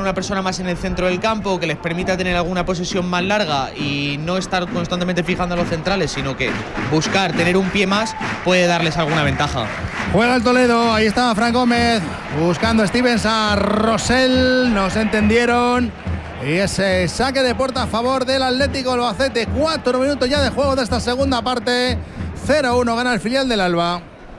una persona más en el centro del campo, que les permita tener alguna posesión más larga y no estar constantemente fijando a los centrales, sino que buscar tener un pie más, puede darles alguna ventaja. Juega el Toledo, ahí estaba Fran Gómez buscando Stevens a Rosell, no se entendieron. Y ese saque de puerta a favor del Atlético Albacete. 4 minutos ya de juego de esta segunda parte. 0-1 gana el filial del Alba.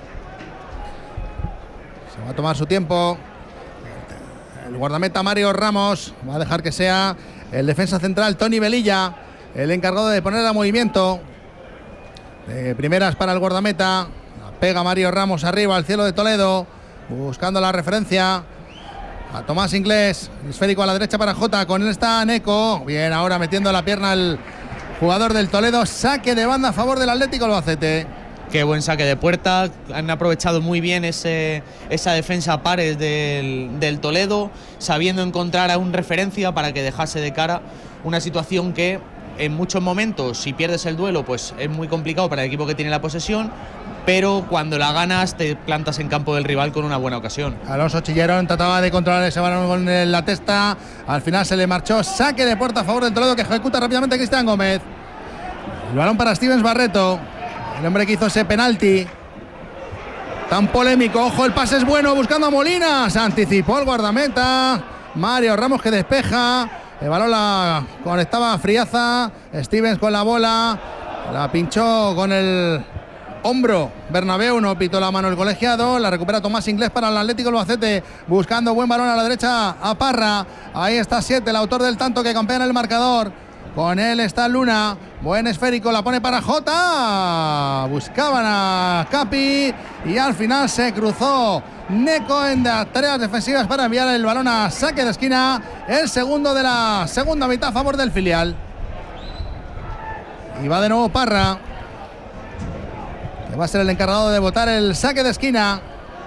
Se va a tomar su tiempo el guardameta Mario Ramos. Va a dejar que sea el defensa central Toni Velilla el encargado de poner a movimiento. De primeras para el guardameta. La pega Mario Ramos arriba al cielo de Toledo, buscando la referencia a Tomás Inglés. Esférico a la derecha para Jota. Con él está Neco. Bien, ahora metiendo la pierna el jugador del Toledo. Saque de banda a favor del Atlético Albacete. Qué buen saque de puerta. Han aprovechado muy bien esa defensa a pares del Toledo, sabiendo encontrar a un referencia para que dejase de cara una situación que en muchos momentos, si pierdes el duelo, pues es muy complicado para el equipo que tiene la posesión, pero cuando la ganas te plantas en campo del rival con una buena ocasión. Alonso Chillerón trataba de controlar ese balón con la testa, al final se le marchó. Saque de puerta a favor del Toledo, que ejecuta rápidamente Cristian Gómez. El balón para Stevens Barreto, el hombre que hizo ese penalti tan polémico. Ojo, el pase es bueno, buscando a Molina. Se anticipó el guardameta Mario Ramos, que despeja. El balón la conectaba Friaza. Stevens con la bola, la pinchó con el hombro Bernabéu, no pitó la mano el colegiado. La recupera Tomás Inglés para el Atlético Albacete, buscando buen balón a la derecha a Parra. Ahí está Siete, el autor del tanto que campea en el marcador. Con él está Luna, buen esférico, la pone para Jota. Buscaban a Capi y al final se cruzó Neco en las tareas defensivas para enviar el balón a saque de esquina. El segundo de la segunda mitad a favor del filial. Y va de nuevo Parra, que va a ser el encargado de botar el saque de esquina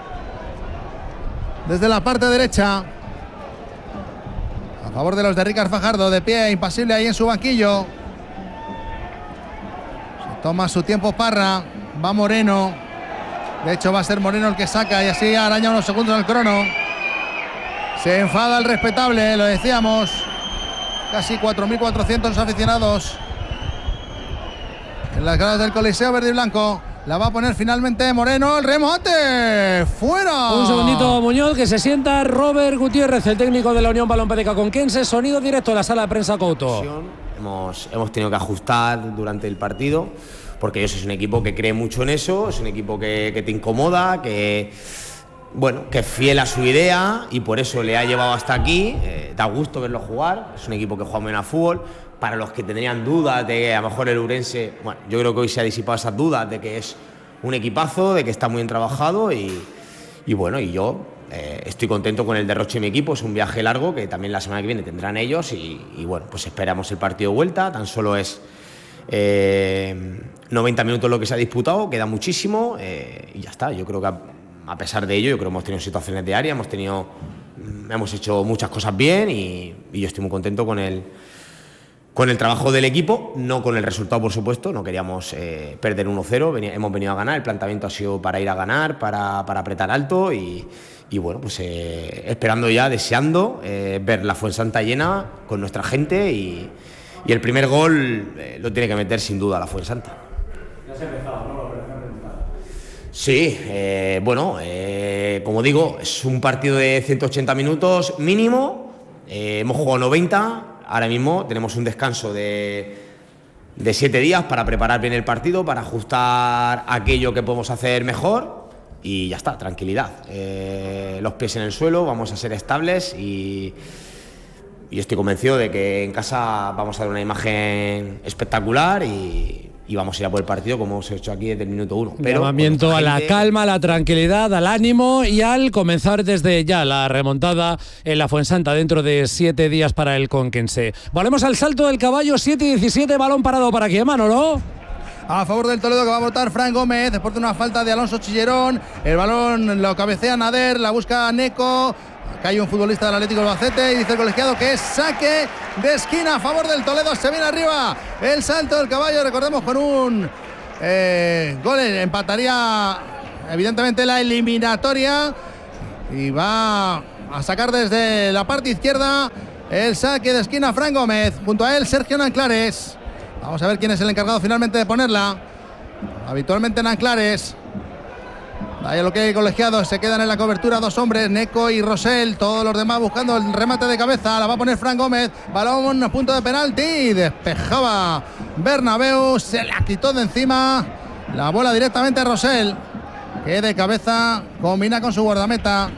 desde la parte derecha a favor de los de Ricard Fajardo, de pie, impasible ahí en su banquillo. Se toma su tiempo Parra, va Moreno. De hecho va a ser Moreno el que saca y así araña unos segundos el crono. Se enfada el respetable, lo decíamos. Casi 4.400 aficionados en las gradas del Coliseo verde y blanco. La va a poner finalmente Moreno, el remate, ¡fuera! Un segundito, Muñoz, que se sienta Robert Gutiérrez, el técnico de la Unión Balompédica Conquense. Sonido directo de la sala de prensa Couto. Hemos tenido que ajustar durante el partido, porque ellos es un equipo que cree mucho en eso, es un equipo que te incomoda, que es fiel a su idea y por eso le ha llevado hasta aquí. Da gusto verlo jugar, es un equipo que juega muy bien a fútbol. Para los que tendrían dudas de que a lo mejor el Ourense, yo creo que hoy se ha disipado esas dudas de que es un equipazo, de que está muy bien trabajado y yo estoy contento con el derroche de mi equipo. Es un viaje largo que también la semana que viene tendrán ellos y pues esperamos el partido de vuelta. Tan solo es 90 minutos lo que se ha disputado, queda muchísimo y ya está. Yo creo que a pesar de ello, yo creo que hemos tenido situaciones de área, hemos hecho muchas cosas bien y yo estoy muy contento con el trabajo del equipo, no con el resultado, por supuesto. No queríamos perder 1-0, hemos venido a ganar. El planteamiento ha sido para ir a ganar, para apretar alto y esperando ya, deseando ver la Fuensanta llena con nuestra gente y el primer gol lo tiene que meter sin duda la Fuensanta. Ya se ha empezado, ¿no? Sí, como digo, es un partido de 180 minutos mínimo. Hemos jugado 90. Ahora mismo tenemos un descanso de 7 días para preparar bien el partido, para ajustar aquello que podemos hacer mejor y ya está, tranquilidad. Los pies en el suelo, vamos a ser estables y estoy convencido de que en casa vamos a dar una imagen espectacular y vamos a ir a por el partido como hemos hecho aquí desde el minuto 1. Llamamiento a la calma, a la tranquilidad, al ánimo y al comenzar desde ya la remontada en la Fuensanta dentro de 7 días para el Conquense. Volvemos al salto del caballo, 7-17, balón parado para quién, Manolo. A favor del Toledo, que va a votar Fran Gómez después de una falta de Alonso Chillerón. El balón lo cabecea Nader, la busca Neco. Acá hay un futbolista del Atlético Albacete y dice el colegiado que es saque de esquina a favor del Toledo. Se viene arriba el salto del caballo, recordemos, con un gol empataría evidentemente la eliminatoria y va a sacar desde la parte izquierda el saque de esquina Fran Gómez. Junto a él Sergio Nanclares. Vamos a ver quién es el encargado finalmente de ponerla. Habitualmente Nanclares. Ahí lo que hay colegiados, se quedan en la cobertura 2 hombres, Neco y Rosell, todos los demás buscando el remate de cabeza, la va a poner Fran Gómez, balón a punto de penalti, despejaba Bernabéu, se la quitó de encima, la bola directamente a Rosell, que de cabeza combina con su guardameta.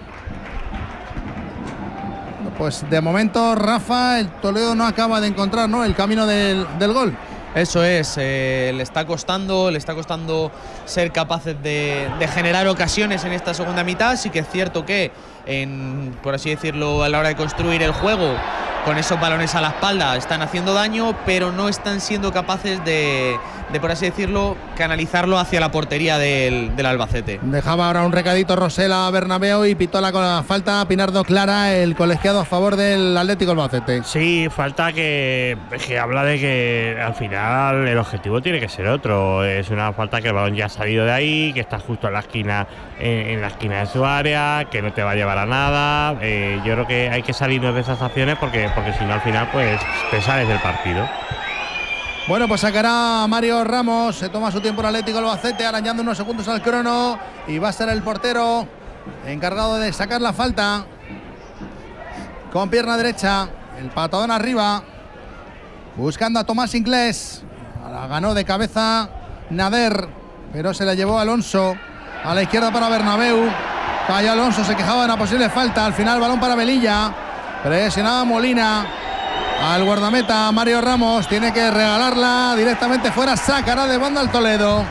Pues de momento, Rafa, el Toledo no acaba de encontrar, ¿no?, el camino del gol. Eso es, le está costando ser capaces de generar ocasiones en esta segunda mitad. Sí que es cierto que, por así decirlo, a la hora de construir el juego, con esos balones a la espalda están haciendo daño, pero no están siendo capaces de por así decirlo, canalizarlo hacia la portería del Albacete. Dejaba ahora un recadito Rosell a Bernabéu y pitó la falta Pinardo Clara, el colegiado a favor del Atlético Albacete. Sí, falta que habla de que al final el objetivo tiene que ser otro. Es una falta que el balón ya ha salido de ahí, que está justo en la esquina, en la esquina de su área, que no te va a llevar a nada. Yo creo que hay que salirnos de esas acciones porque si no al final pues te sales del partido. Bueno, pues sacará Mario Ramos, se toma su tiempo el Atlético Albacete, arañando unos segundos al crono, y va a ser el portero encargado de sacar la falta. Con pierna derecha, el patadón arriba, buscando a Tomás Inglés. La ganó de cabeza Nader, pero se la llevó Alonso a la izquierda para Bernabéu. Cayó Alonso, se quejaba de una posible falta. Al final, balón para Velilla, presionaba Molina. Al guardameta Mario Ramos, tiene que regalarla directamente fuera, sacará de banda al Toledo.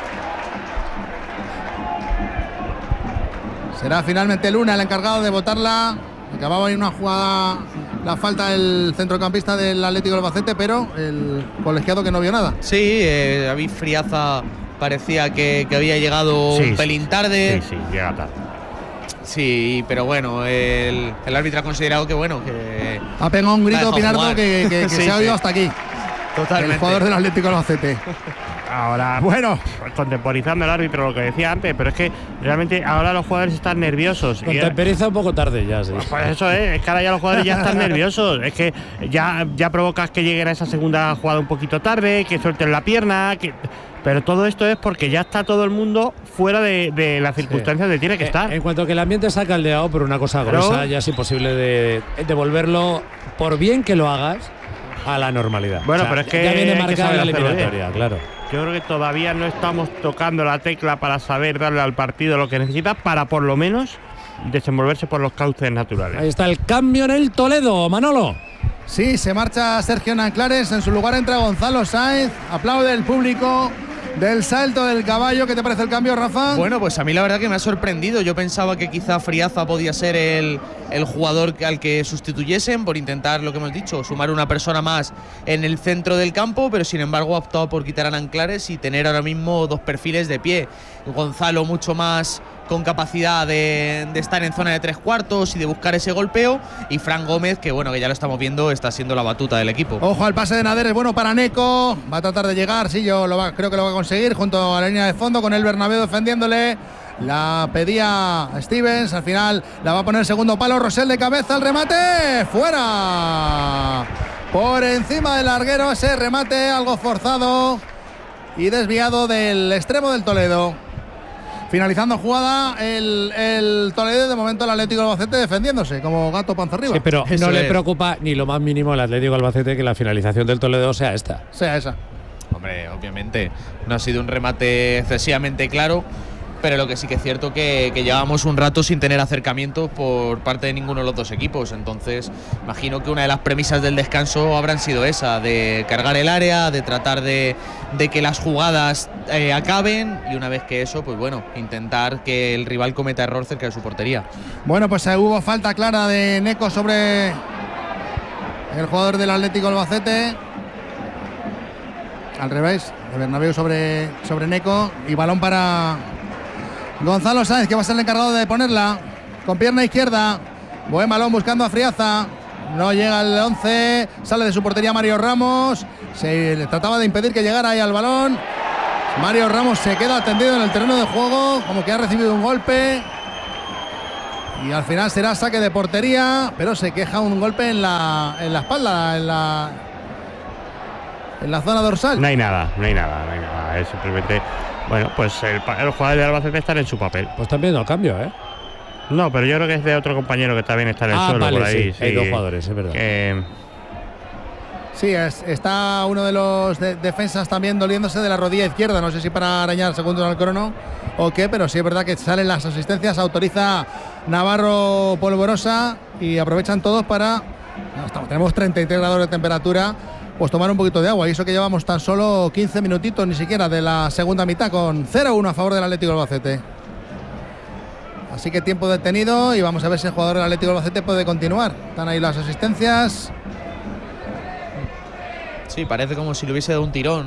Será finalmente Luna el encargado de botarla. Acababa ahí una jugada, la falta del centrocampista del Atlético de Albacete, pero el colegiado que no vio nada. Sí, David Friaza parecía que había llegado un pelín tarde. Sí, llega tarde. Sí, pero bueno, el árbitro ha considerado que ha pegado un grito Pinardo que sí, se ha oído hasta aquí. Totalmente. El jugador del Atlético de Albacete. Ahora, bueno, contemporizando el árbitro lo que decía antes, pero es que realmente ahora los jugadores están nerviosos. Contemporiza un poco tarde ya, sí. Pues eso es que ahora ya los jugadores ya están nerviosos. Es que ya provocas que lleguen a esa segunda jugada un poquito tarde, que suelten la pierna, pero todo esto es porque ya está todo el mundo fuera de las circunstancias donde tiene que estar. En cuanto que el ambiente está caldeado por una cosa gruesa, ya es imposible de devolverlo, por bien que lo hagas, a la normalidad. Bueno, pero es que ya viene marcada la eliminatoria, claro. Yo creo que todavía no estamos tocando la tecla para saber darle al partido lo que necesita para por lo menos desenvolverse por los cauces naturales. Ahí está el cambio en el Toledo, Manolo. Sí, se marcha Sergio Nanclares, en su lugar entra Gonzalo Sáenz, aplaude el público del Salto del Caballo. ¿Qué te parece el cambio, Rafa? Bueno, pues a mí la verdad que me ha sorprendido. Yo pensaba que quizá Friaza podía ser el jugador al que sustituyesen, por intentar, lo que hemos dicho, sumar una persona más en el centro del campo, pero sin embargo ha optado por quitar a Nanclares y tener ahora mismo dos perfiles de pie. Gonzalo mucho más con capacidad de estar en zona de 3/4 y de buscar ese golpeo, y Fran Gómez, que bueno, que ya lo estamos viendo, está siendo la batuta del equipo. Ojo al pase de Nader, es bueno para Neco, va a tratar de llegar, sí, creo que lo va a conseguir, junto a la línea de fondo, con el Bernabéu defendiéndole. La pedía Stevens, al final la va a poner segundo palo, Rosell de cabeza, el remate, fuera, por encima del larguero, ese remate algo forzado y desviado del extremo del Toledo. Finalizando jugada el Toledo, de momento el Atlético Albacete defendiéndose como gato panza arriba. Sí, pero no le preocupa ni lo más mínimo al Atlético Albacete que la finalización del Toledo sea esta. Sea esa. Hombre, obviamente no ha sido un remate excesivamente claro, pero lo que sí que es cierto que llevamos un rato sin tener acercamientos por parte de ninguno de los dos equipos. Entonces, imagino que una de las premisas del descanso habrán sido esa, de cargar el área, de tratar de que las jugadas acaben, y una vez que eso, pues bueno, intentar que el rival cometa error cerca de su portería. Bueno, pues hubo falta clara de Neco sobre el jugador del Atlético Albacete. Al revés, de Bernabéu sobre Neco, y balón para Gonzalo Sáenz, que va a ser el encargado de ponerla con pierna izquierda. Buen balón buscando a Friaza, no llega al 11, sale de su portería Mario Ramos, se le trataba de impedir que llegara ahí al balón. Mario Ramos se queda tendido en el terreno de juego, como que ha recibido un golpe, Y al final será saque de portería, pero se queja un golpe en la espalda, en la zona dorsal. No hay nada. Es simplemente, bueno, pues el jugador de Albacete está en su papel. Pues están viendo el cambio, ¿eh? No, pero yo creo que es de otro compañero que también está en el suelo vale, por ahí. Sí. Hay dos jugadores, es verdad. Sí, está uno de los defensas también doliéndose de la rodilla izquierda. No sé si para arañar segundos al crono o qué, pero sí es verdad que salen las asistencias. Autoriza Navarro Polvorosa y aprovechan todos para. Tenemos 33 grados de temperatura. Pues tomar un poquito de agua. Y eso que llevamos tan solo 15 minutitos, ni siquiera, de la segunda mitad, con 0-1 a favor del Atlético Albacete. Así que tiempo detenido y vamos a ver si el jugador del Atlético Albacete puede continuar. Están ahí las asistencias. Sí, parece como si le hubiese dado un tirón.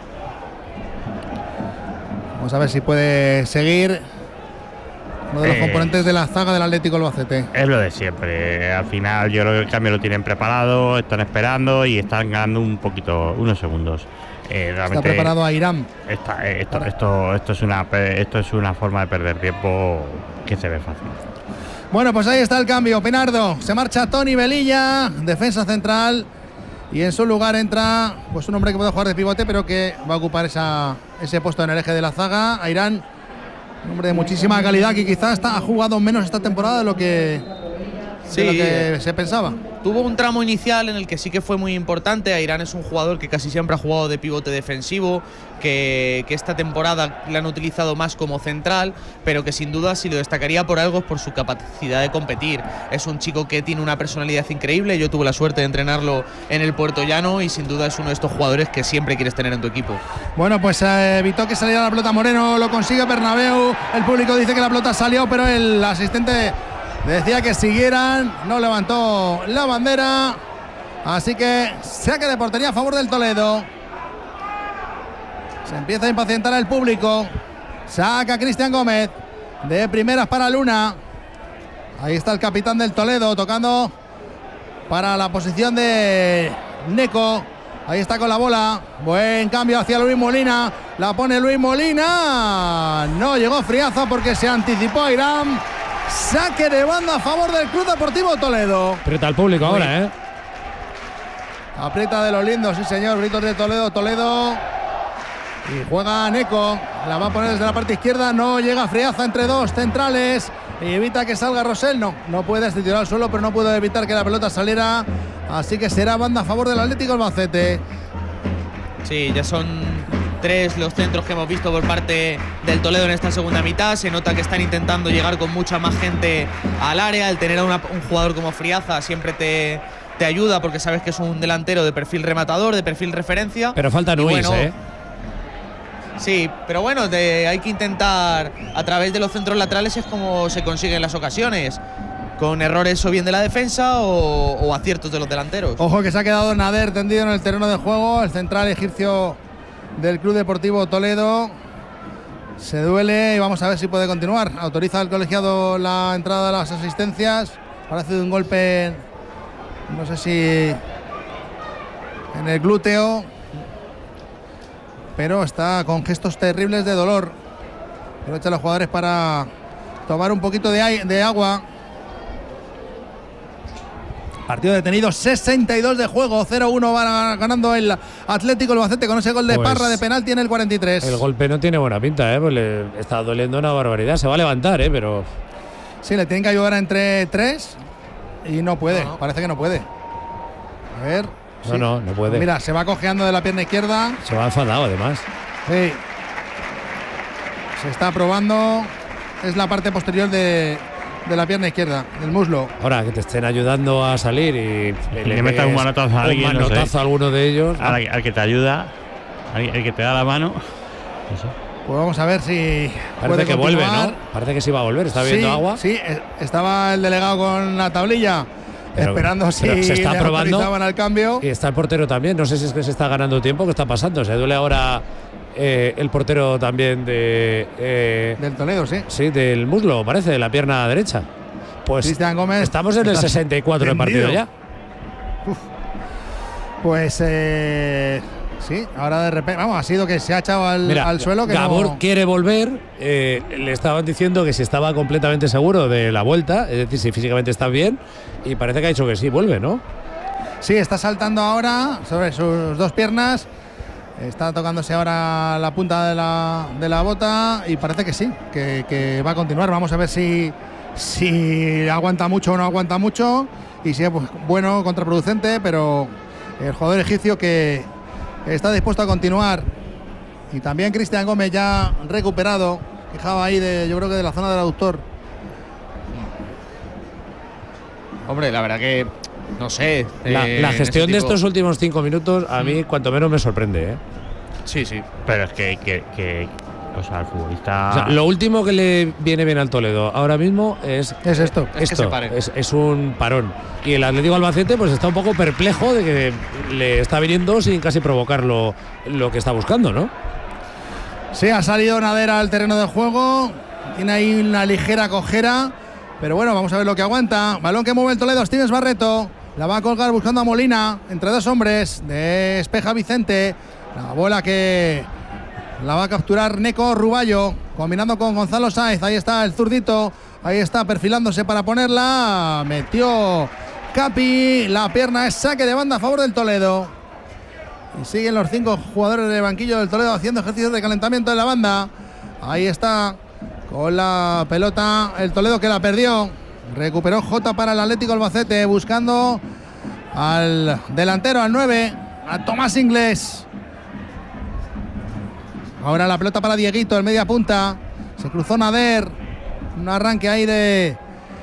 Vamos a ver si puede seguir uno de los componentes de la zaga del Atlético Albacete. Es lo de siempre. Al final yo creo que el cambio lo tienen preparado, están esperando y están ganando un poquito, unos segundos. Está preparado a Irán. Esto es una forma de perder tiempo que se ve fácil. Bueno, pues ahí está el cambio. Pinardo, se marcha Tony Velilla, defensa central. Y en su lugar entra pues un hombre que puede jugar de pivote, pero que va a ocupar ese puesto en el eje de la zaga. Airán, un hombre de muchísima calidad que quizás ha jugado menos esta temporada de lo que se pensaba. Tuvo un tramo inicial en el que sí que fue muy importante. Airán es un jugador que casi siempre ha jugado de pivote defensivo, que esta temporada le han utilizado más como central, pero que sin duda, si lo destacaría por algo, es por su capacidad de competir. Es un chico que tiene una personalidad increíble. Yo tuve la suerte de entrenarlo en el Puerto Llano y sin duda es uno de estos jugadores que siempre quieres tener en tu equipo. Bueno, pues evitó que saliera la pelota Moreno, lo consigue Bernabéu. El público dice que la pelota salió, pero el asistente decía que siguieran, no levantó la bandera, así que saque de portería a favor del Toledo. Se empieza a impacientar el público. Saca Cristian Gómez de primeras para Luna. Ahí está el capitán del Toledo tocando para la posición de Neco. Ahí está con la bola. Buen cambio hacia Luis Molina. La pone Luis Molina. No llegó Friaza porque se anticipó a Irán. Saque de banda a favor del Club Deportivo Toledo. Aprieta al público ahora, ¿eh? Aprieta de los lindos, sí señor. Gritos de Toledo. Y juega Neco. La va a poner desde la parte izquierda. No llega Friaza entre dos centrales. Y evita que salga Rosell. No puede, se tiró al suelo, pero no pudo evitar que la pelota saliera. Así que será banda a favor del Atlético Albacete. Sí, ya son 3 los centros que hemos visto por parte del Toledo en esta segunda mitad. Se nota que están intentando llegar con mucha más gente al área. El tener a un jugador como Friaza siempre te ayuda porque sabes que es un delantero de perfil rematador, de perfil referencia. Pero falta Nuis, ¿eh? Sí, pero bueno, hay que intentar a través de los centros laterales es como se consiguen las ocasiones. Con errores o bien de la defensa o aciertos de los delanteros. Ojo que se ha quedado Nader tendido en el terreno de juego. El central egipcio del Club Deportivo Toledo se duele y vamos a ver si puede continuar. Autoriza el colegiado la entrada de las asistencias. Parece de un golpe, no sé si en el glúteo, pero está con gestos terribles de dolor. Aprovecha a los jugadores para tomar un poquito de agua. Partido detenido, 62 de juego, 0-1 va ganando el Atlético Albacete con ese gol de Parra de penalti en el 43. El golpe no tiene buena pinta, pues le está doliendo una barbaridad. Se va a levantar, pero sí, le tienen que ayudar entre 3 y no puede, parece que no puede. A ver. No puede. Mira, se va cojeando de la pierna izquierda. Se va enfadado además. Sí. Se está probando. Es la parte posterior de la pierna izquierda, del muslo. Ahora que te estén ayudando a salir y le metas un manotazo a alguien, un manotazo a alguno de ellos. Al que te ayuda, al que te da la mano. No sé. Pues vamos a ver si parece que vuelve, ¿no? Parece que sí va a volver. ¿Está viendo agua? Sí, estaba el delegado con la tablilla esperando si se está le probando autorizaban al cambio. Y está el portero también. No sé si es que se está ganando tiempo. ¿Qué está pasando? Se duele ahora el portero también del Toledo, sí. Sí, del muslo, parece, de la pierna derecha. Pues Cristian Gómez, estamos en el 64 del partido ya. Pues Sí, ahora de repente, vamos, ha sido que se ha echado al suelo. Que Gabor no... quiere volver. Le estaban diciendo que si estaba completamente seguro de la vuelta, es decir, si físicamente está bien, y parece que ha dicho que sí, vuelve, ¿no? Sí, está saltando ahora sobre sus dos piernas. Está tocándose ahora la punta de la bota y parece que sí, que va a continuar. Vamos a ver si aguanta mucho o no aguanta mucho y si es bueno, contraproducente, pero el jugador egipcio que está dispuesto a continuar. Y también Cristian Gómez ya recuperado, quejaba ahí yo creo que de la zona del aductor. Hombre, la verdad que no sé. La gestión de estos últimos 5 minutos a mí cuanto menos me sorprende, ¿eh? Sí, sí. Pero es que o sea, el futbolista… O sea, lo último que le viene bien al Toledo ahora mismo es esto. Es que se pare. Es un parón. Y el Atlético Albacete pues está un poco perplejo de que le está viniendo sin casi provocar lo que está buscando, ¿no? Sí, ha salido Nader al terreno de juego. Tiene ahí una ligera cojera. Pero bueno, vamos a ver lo que aguanta. Balón que mueve el Toledo, Stevens Barreto. La va a colgar buscando a Molina. Entre dos hombres. Despeja Vicente. La bola que la va a capturar Neco Ruballo. Combinando con Gonzalo Sáez. Ahí está el zurdito. Ahí está perfilándose para ponerla. Metió Capi. La pierna es saque de banda a favor del Toledo. Y siguen los 5 jugadores del banquillo del Toledo haciendo ejercicios de calentamiento en la banda. Ahí está. Con la pelota el Toledo que la perdió. Recuperó Jota para el Atlético Albacete buscando al delantero, al 9, a Tomás Inglés. Ahora la pelota para Dieguito, el media punta. Se cruzó Nader. Un arranque ahí de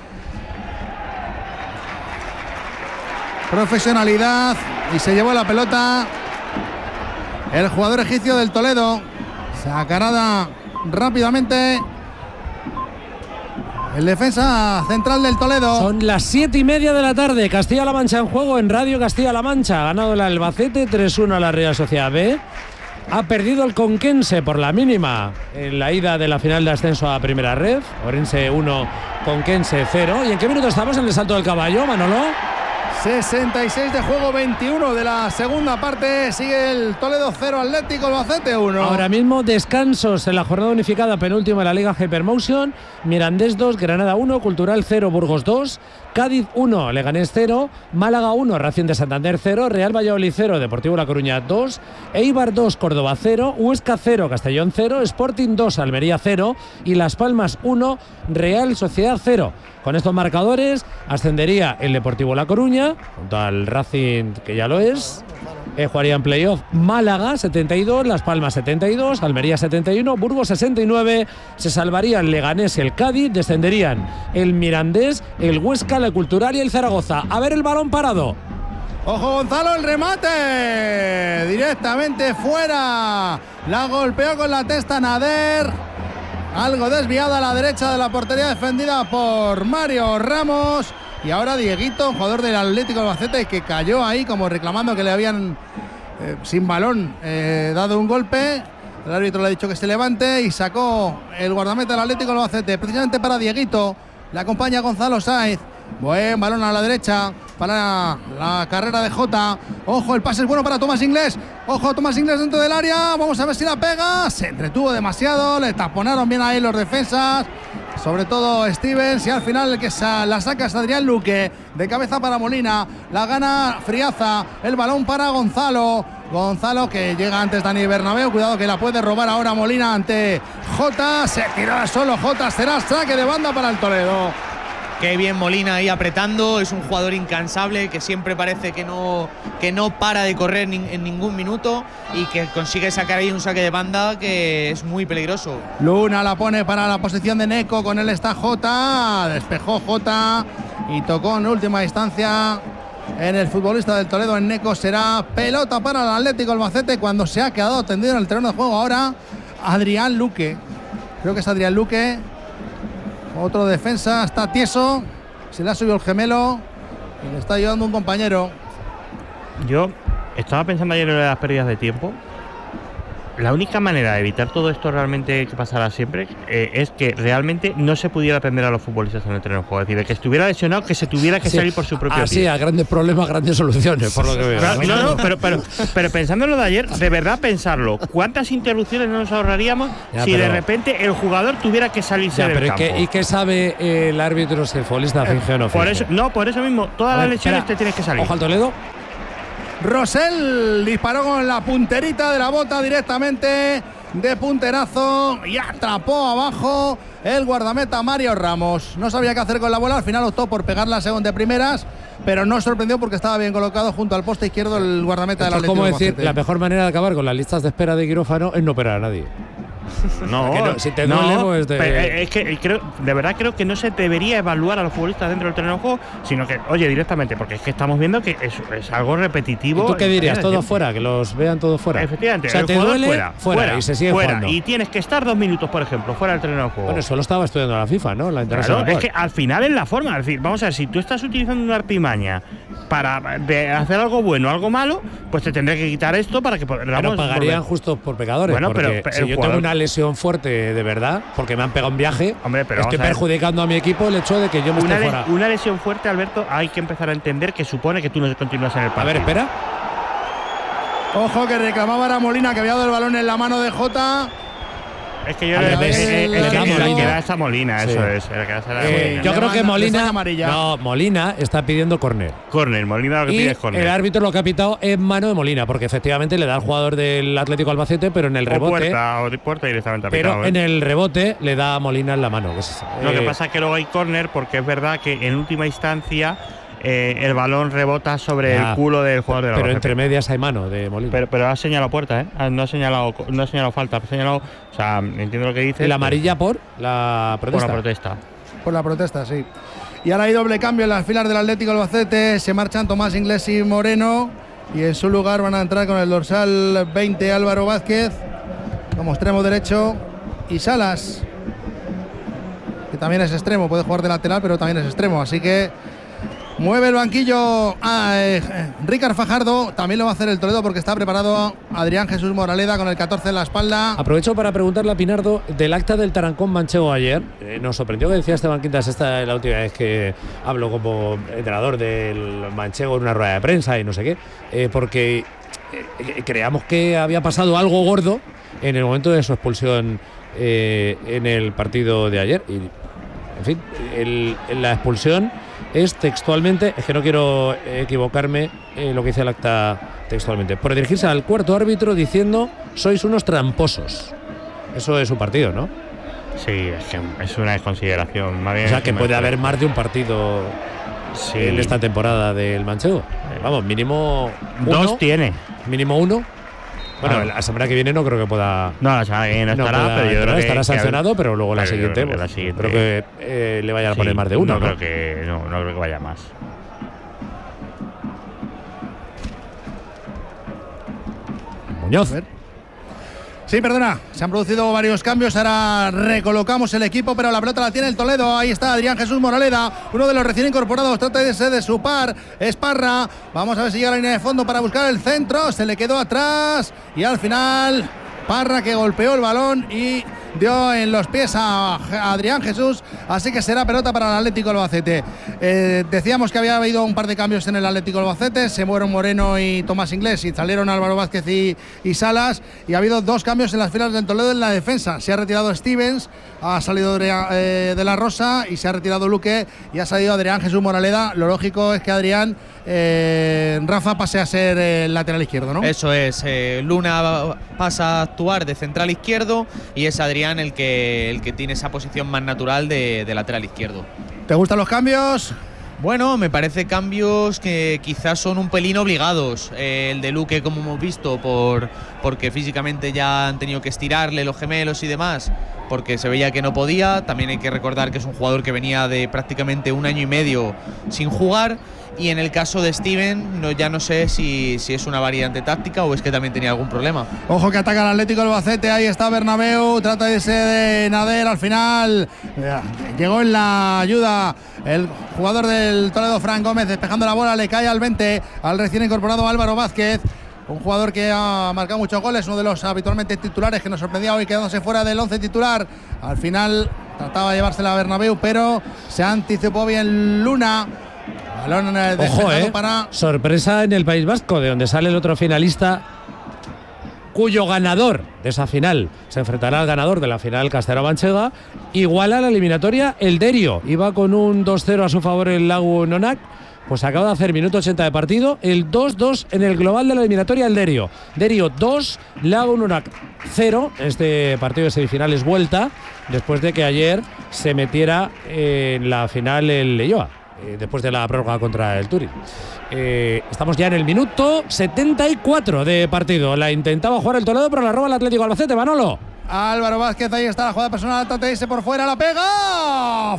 profesionalidad y se llevó la pelota el jugador egipcio del Toledo. Sacarada rápidamente el defensa central del Toledo. Son las 7:30 de la tarde. Castilla-La Mancha en juego en Radio Castilla-La Mancha. Ha ganado el Albacete 3-1 a la Real Sociedad B. Ha perdido el Conquense por la mínima en la ida de la final de ascenso a Primera Ref. Orense 1, Conquense 0. ¿Y en qué minuto estamos en el Salto del Caballo, Manolo? 66 de juego, 21 de la segunda parte. Sigue el Toledo 0, Atlético Albacete 1. Ahora mismo descansos en la jornada unificada penúltima de la Liga Hypermotion. Mirandés 2, Granada 1, Cultural 0, Burgos 2, Cádiz 1, Leganés 0, Málaga 1, Racing de Santander 0, Real Valladolid 0, Deportivo La Coruña 2, Eibar 2, Córdoba 0, Huesca 0, Castellón 0, Sporting 2, Almería 0 y Las Palmas 1, Real Sociedad 0. Con estos marcadores ascendería el Deportivo La Coruña, junto al Racing, que ya lo es. Jugaría en playoff Málaga 72, Las Palmas 72, Almería 71, Burgos 69. Se salvarían Leganés y el Cádiz. Descenderían el Mirandés, el Huesca, la Cultural y el Zaragoza. A ver el balón parado. Ojo Gonzalo, el remate directamente fuera. La golpeó con la testa Nader. Algo desviada a la derecha de la portería defendida por Mario Ramos. Y ahora Dieguito, jugador del Atlético Albacete, que cayó ahí como reclamando que le habían sin balón dado un golpe. El árbitro le ha dicho que se levante y sacó el guardameta del Atlético Albacete precisamente para Dieguito. Le acompaña Gonzalo Sáez. Buen balón a la derecha para la carrera de Jota. Ojo, el pase es bueno para Tomás Inglés. Ojo, Tomás Inglés dentro del área. Vamos a ver si la pega. Se entretuvo demasiado. Le taponaron bien ahí los defensas. Sobre todo Stevens. Y al final el que la saca es Adrián Luque. De cabeza para Molina. La gana Friaza. El balón para Gonzalo. Gonzalo que llega antes Dani Bernabéu. Cuidado que la puede robar ahora Molina ante Jota. Se tiró solo Jota. Será saque de banda para el Toledo. Qué bien Molina ahí apretando, es un jugador incansable que siempre parece que no para de correr en ningún minuto y que consigue sacar ahí un saque de banda que es muy peligroso. Luna la pone para la posición de Neco, con él está Jota, despejó Jota y tocó en última instancia en el futbolista del Toledo, en Neco. Será pelota para el Atlético Albacete cuando se ha quedado tendido en el terreno de juego ahora Adrián Luque. Creo que es Adrián Luque. Otro defensa, está tieso, se le ha subido el gemelo y le está ayudando un compañero. Yo estaba pensando ayer en las pérdidas de tiempo la única manera de evitar todo esto realmente que pasara siempre es que realmente no se pudiera atender a los futbolistas en el terreno de juego. Es decir, de que estuviera lesionado, que se tuviera que salir por su propio pie. Sí, a grandes problemas, grandes soluciones, por lo que veo. No, pero pensando en lo de ayer, de verdad pensarlo, ¿cuántas interrupciones no nos ahorraríamos si de repente el jugador tuviera que salirse del campo? ¿Y qué sabe el árbitro si el futbolista finge o no finge? Por eso mismo, todas las lesiones te tienes que salir. Ojo al Toledo. Rosell disparó con la punterita de la bota directamente de punterazo y atrapó abajo el guardameta Mario Ramos. No sabía qué hacer con la bola, al final optó por pegarla según de primeras, pero no sorprendió porque estaba bien colocado junto al poste izquierdo el guardameta del Atlético. ¿Cómo decir? La mejor manera de acabar con las listas de espera de quirófano es no operar a nadie. Si te duele, pues es que de verdad creo que no se debería evaluar a los futbolistas dentro del terreno de juego, sino que, oye, directamente, porque es que estamos viendo que es algo repetitivo. ¿Y tú qué dirías? ¿Todos fuera? Que los vean todos fuera. Efectivamente, o sea, el te jugador duele, fuera y se sigue jugando. Y tienes que estar 2 minutos, por ejemplo, fuera del terreno de juego. Bueno, eso lo estaba estudiando la FIFA, ¿no? La internacional. Claro, es que al final es la forma. Es decir, vamos a ver, si tú estás utilizando una artimaña para hacer algo bueno o algo malo, pues te tendré que quitar esto para que Pero pagarían justos por pecadores. Bueno, pero si yo tengo una lesión fuerte de verdad, porque me han pegado un viaje, estoy perjudicando a mi equipo el hecho de que yo me esté fuera. Una lesión fuerte, Alberto, hay que empezar a entender que supone que tú no continúas en el partido. A ver, espera. Ojo, que reclamaba a Molina, que había dado el balón en la mano de Jota. Es que yo le queda esa Molina, sí. Eso es. Yo creo que Molina está pidiendo córner. Molina lo que pide es córner. El árbitro lo que ha pitado es mano de Molina, porque efectivamente le da al jugador del Atlético Albacete, pero en el rebote. Puerta directamente pero en el rebote le da a Molina en la mano. Lo que pasa es que luego hay córner, porque es verdad que en última instancia el balón rebota sobre el culo del jugador de la Pero entre medias hay mano de Molina. Pero ha señalado puerta, ¿eh? No ha señalado falta, ha señalado. O sea, entiendo lo que dice. ¿La amarilla por la protesta? Por la protesta, sí. Y ahora hay doble cambio en las filas del Atlético Albacete. Se marchan Tomás Inglés y Moreno. Y en su lugar van a entrar con el dorsal 20 Álvaro Vázquez como extremo derecho. Y Salas, que también es extremo, puede jugar de lateral, pero también es extremo. Así que mueve el banquillo Ricard Fajardo, también lo va a hacer el Toledo porque está preparado Adrián Jesús Moraleda con el 14 en la espalda. Aprovecho para preguntarle a Pinardo del acta del Tarancón Manchego ayer. Nos sorprendió que decía Esteban Quintas, esta es la última vez que hablo como entrenador del Manchego en una rueda de prensa y no sé qué, porque creíamos que había pasado algo gordo en el momento de su expulsión en el partido de ayer. Y, en fin, la expulsión es textualmente, es que no quiero equivocarme lo que dice el acta textualmente, por dirigirse al cuarto árbitro diciendo sois unos tramposos. Eso es un partido, ¿no? Sí, es que es una desconsideración. Más bien, o sea, que puede haber más de un partido en esta temporada del Manchego. Vamos, mínimo uno. 2 tiene. Mínimo 1. Bueno, la semana que viene no creo que pueda. No, la semana que viene no estará, pero yo creo que estará sancionado, pero luego la siguiente. Creo que le vayan a poner más de uno. No creo que vaya más. Muñoz. Sí, perdona, se han producido varios cambios, ahora recolocamos el equipo, pero la pelota la tiene el Toledo, ahí está Adrián Jesús Moraleda, uno de los recién incorporados, trata de ser de su par, es Parra, vamos a ver si llega a la línea de fondo para buscar el centro, se le quedó atrás y al final Parra que golpeó el balón y dio en los pies a Adrián Jesús, así que será pelota para el Atlético Albacete. Decíamos que había habido un par de cambios en el Atlético Albacete, se fueron Moreno y Tomás Inglés y salieron Álvaro Vázquez y Salas, y ha habido 2 cambios en las filas del Toledo en la defensa. Se ha retirado Stevens, ha salido de la Rosa y se ha retirado Luque y ha salido Adrián Jesús Moraleda. Lo lógico es que Adrián Rafa pase a ser el lateral izquierdo, ¿no? Eso es, Luna pasa a actuar de central izquierdo y es Adrián el que tiene esa posición más natural de lateral izquierdo. ¿Te gustan los cambios? Bueno, me parece cambios que quizás son un pelín obligados. El de Luque, como hemos visto, porque físicamente ya han tenido que estirarle los gemelos y demás, porque se veía que no podía. También hay que recordar que es un jugador que venía de prácticamente 1 año y medio sin jugar. Y en el caso de Steven, ya no sé si es una variante táctica o es que también tenía algún problema. Ojo que ataca el Atlético Albacete, ahí está Bernabéu, trata de irse de Nader, al final llegó en la ayuda el jugador del Toledo, Fran Gómez, despejando la bola, le cae al 20 al recién incorporado Álvaro Vázquez. un jugador que ha marcado muchos goles, uno de los habitualmente titulares, que nos sorprendía hoy quedándose fuera del 11 titular. Al final trataba de llevársela a Bernabéu, pero se anticipó bien Luna. Balón Ojo, para… sorpresa en el País Vasco, de donde sale el otro finalista, cuyo ganador de esa final se enfrentará al ganador de la final Castelló-Manchega. Iguala la eliminatoria el Derio. Iba con un 2-0 a su favor el Lagun Onak. Pues acaba de hacer minuto 80 de partido, el 2-2 en el global de la eliminatoria el Derio. Derio 2, Lagun Onak 0. Este partido de semifinales vuelta, después de que ayer se metiera en la final el Leioa, después de la prórroga contra el Turín. Estamos ya en el minuto 74 de partido. La intentaba jugar el Toledo, pero la roba el Atlético Albacete. Manolo. Álvaro Vázquez, ahí está la jugada personal, Tateise por fuera, la pega,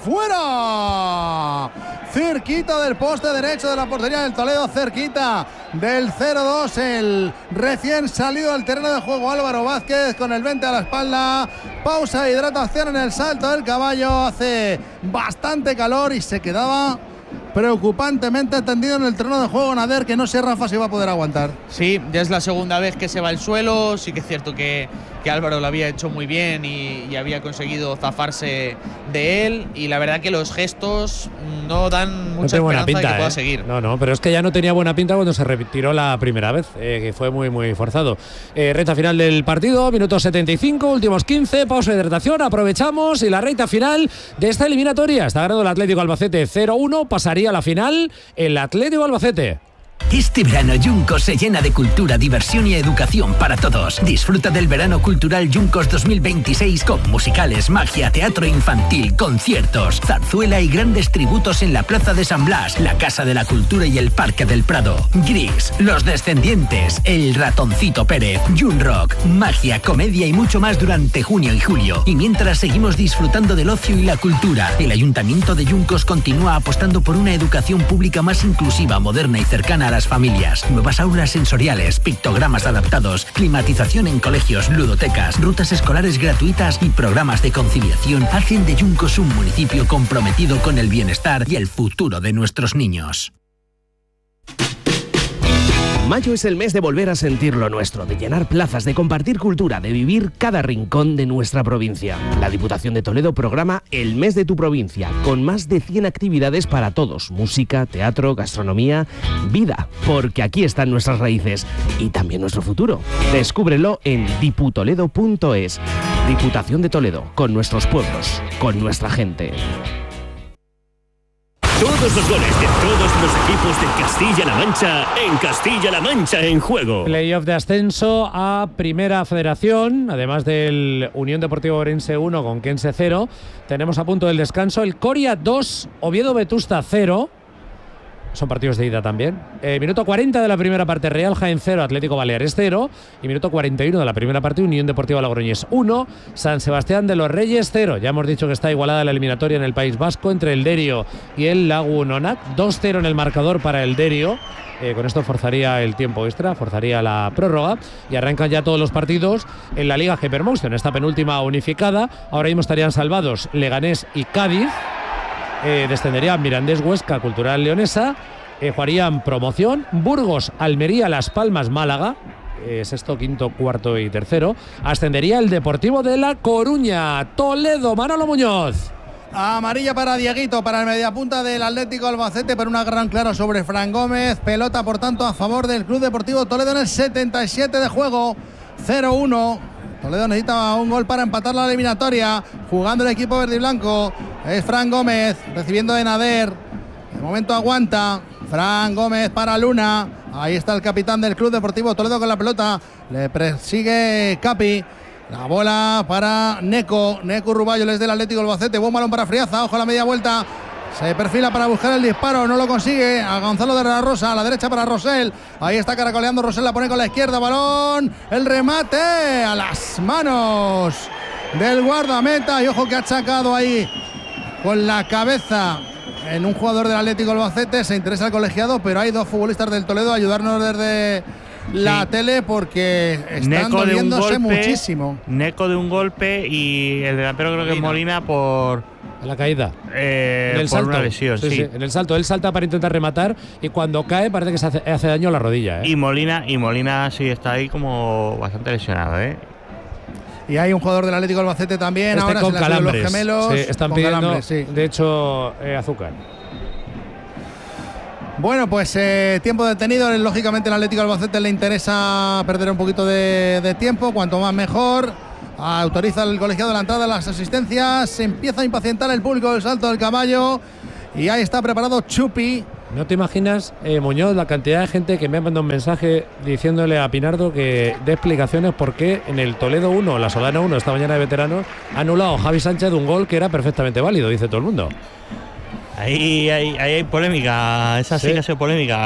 fuera, cerquita del poste derecho de la portería del Toledo, cerquita del 0-2, el recién salido del terreno de juego Álvaro Vázquez con el 20 a la espalda, pausa, hidratación en el salto del caballo, hace bastante calor y se quedaba preocupantemente tendido en el terreno de juego Nader, que no sé, Rafa, si va a poder aguantar. Sí, ya es la segunda vez que se va al suelo. Sí que es cierto que Álvaro lo había hecho muy bien y había conseguido zafarse de él, y la verdad que los gestos no dan mucha esperanza de que pueda seguir. No, pero es que ya no tenía buena pinta cuando se retiró la primera vez, que fue muy forzado. Recta final del partido, minuto 75, últimos 15, pausa de hidratación, aprovechamos, y la recta final de esta eliminatoria. Está ganando el Atlético Albacete 0-1, pasaría a la final el Atlético Albacete. Este verano Yuncos se llena de cultura, diversión y educación para todos. Disfruta del verano cultural Yuncos 2026 con musicales, magia, teatro infantil, conciertos, zarzuela y grandes tributos en la Plaza de San Blas, la Casa de la Cultura y el Parque del Prado. Gris, Los Descendientes, El Ratoncito Pérez, Jun Rock, magia, comedia y mucho más durante junio y julio. Y mientras seguimos disfrutando del ocio y la cultura, el Ayuntamiento de Yuncos continúa apostando por una educación pública más inclusiva, moderna y cercana a las familias. Nuevas aulas sensoriales, pictogramas adaptados, climatización en colegios, ludotecas, rutas escolares gratuitas y programas de conciliación hacen de Yuncos un municipio comprometido con el bienestar y el futuro de nuestros niños. Mayo es el mes de volver a sentir lo nuestro, de llenar plazas, de compartir cultura, de vivir cada rincón de nuestra provincia. La Diputación de Toledo programa El Mes de tu Provincia, con más de 100 actividades para todos: música, teatro, gastronomía, vida, porque aquí están nuestras raíces y también nuestro futuro. Descúbrelo en diputoledo.es. Diputación de Toledo, con nuestros pueblos, con nuestra gente. Todos los goles de todos los equipos de Castilla-La Mancha en Castilla-La Mancha en juego. Playoff de ascenso a Primera Federación, además del Unión Deportivo Orense 1 con Conquense 0. Tenemos a punto del descanso el Coria 2, Oviedo Vetusta 0. Son partidos de ida también. Minuto 40 de la primera parte, Real Jaén 0, Atlético Baleares 0. Y minuto 41 de la primera parte, Unión Deportiva Logroñés 1, San Sebastián de los Reyes 0. Ya hemos dicho que está igualada la eliminatoria en el País Vasco entre el Derio y el Lagun Onak. 2-0 en el marcador para el Derio. Con esto forzaría el tiempo extra, forzaría la prórroga, y arrancan ya todos los partidos en la Liga Hypermotion, esta penúltima unificada. Ahora mismo estarían salvados Leganés y Cádiz. Descenderían Mirandés, Huesca, Cultural Leonesa. Jugarían promoción Burgos, Almería, Las Palmas, Málaga. Sexto, quinto, cuarto y tercero. Ascendería el Deportivo de La Coruña. Toledo, Manolo Muñoz. Amarilla para Dieguito, para el mediapunta del Atlético Albacete, pero una gran clara sobre Fran Gómez. Pelota, por tanto, a favor del Club Deportivo Toledo en el 77 de juego. 0-1. Toledo necesita un gol para empatar la eliminatoria. Jugando el equipo verde y blanco es Fran Gómez, recibiendo de Nader. De momento aguanta Fran Gómez para Luna. Ahí está el capitán del Club Deportivo Toledo con la pelota. Le persigue Capi. La bola para Neco Ruballo, es del Atlético Albacete. Buen balón para Friaza, ojo a la media vuelta. Se perfila para buscar el disparo, no lo consigue. A Gonzalo de la Rosa, a la derecha para Rosell. Ahí está caracoleando Rosell, la pone con la izquierda. Balón, el remate a las manos del guardameta. Y ojo que ha sacado ahí con la cabeza en un jugador del Atlético Albacete. Se interesa el colegiado, pero hay dos futbolistas del Toledo a ayudarnos desde la tele porque están doliéndose muchísimo. Neco de un golpe y el delantero creo que es Molina por En la caída. En el salto. Una lesión, sí. En el salto. Él salta para intentar rematar y cuando cae parece que se hace daño a la rodilla. Y Molina sí está ahí como bastante lesionado, ¿eh? Y hay un jugador del Atlético Albacete también. Ahora con calambres. Los gemelos. Sí, están con pidiendo, calambres, sí. de hecho, azúcar. Bueno, pues tiempo detenido. Lógicamente al Atlético Albacete le interesa perder un poquito de tiempo. Cuanto más mejor. Autoriza el colegiado la entrada de las asistencias. Se empieza a impacientar el público del Salto del Caballo. Y ahí está preparado Chupi. ¿No te imaginas, Muñoz, la cantidad de gente que me ha mandado un mensaje diciéndole a Pinardo que dé explicaciones por qué en el Toledo 1, la Solana 1, esta mañana de veteranos, ha anulado Javi Sánchez de un gol que era perfectamente válido, dice todo el mundo? Ahí hay polémica, esa sí que ha sido polémica.